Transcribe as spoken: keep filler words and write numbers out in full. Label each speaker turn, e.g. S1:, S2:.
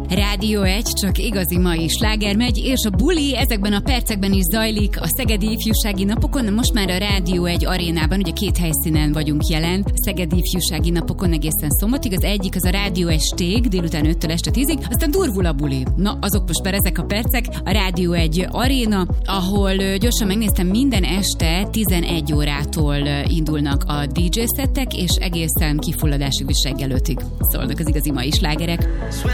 S1: Rádió egy, csak igazi mai sláger megy, és a buli ezekben a percekben is zajlik a Szegedi Ifjúsági Napokon, most már a Rádió egy arénában, ugye két helyszínen vagyunk jelen, a Szegedi Ifjúsági Napokon egészen szombatig, az egyik az a Rádió egy stég, délután öttől este tízig, aztán durvul a buli. Na, azok most már ezek a percek, a Rádió egy aréna, ahol gyorsan megnéztem, minden este tizenegy órától indulnak a dé dzsé szettek, és egészen kifulladásig is reggelőtig szólnak az igazi mai slágerek.